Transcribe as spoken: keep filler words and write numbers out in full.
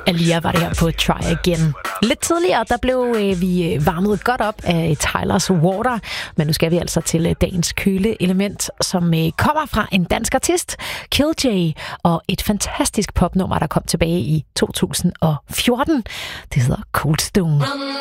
Aaliyah var det her på Try Again. Lidt tidligere, der blev øh, vi varmet godt op af Tyler's Water, men nu skal vi altså til øh, dagens køle element, som øh, kommer fra en dansk artist, Kill J, og et fantastisk popnummer, der kom tilbage i to tusind og fjorten. Det hedder Cold Stone.